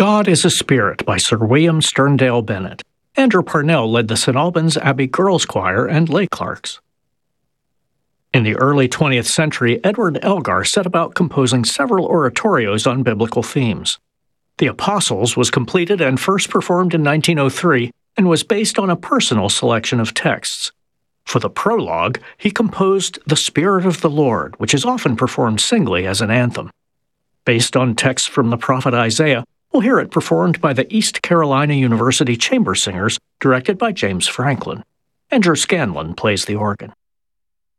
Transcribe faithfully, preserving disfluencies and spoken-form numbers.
God is a Spirit by Sir William Sterndale Bennett. Andrew Parnell led the Saint Albans Abbey Girls Choir and lay clerks. In the early twentieth century, Edward Elgar set about composing several oratorios on biblical themes. The Apostles was completed and first performed in nineteen oh three and was based on a personal selection of texts. For the prologue, he composed The Spirit of the Lord, which is often performed singly as an anthem. Based on texts from the prophet Isaiah, we'll hear it performed by the East Carolina University Chamber Singers, directed by James Franklin. Andrew Scanlon plays the organ.